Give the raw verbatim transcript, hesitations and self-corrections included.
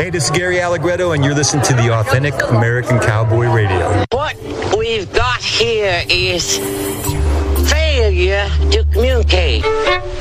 Hey, this is Gary Allegretto, and you're listening to the Authentic American Cowboy Radio. What we've got here is failure to communicate.